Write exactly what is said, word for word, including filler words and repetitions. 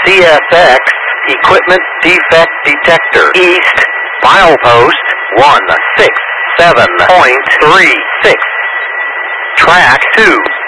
C S X, Equipment Defect Detector. East, milepost one six seven point three six. Track two.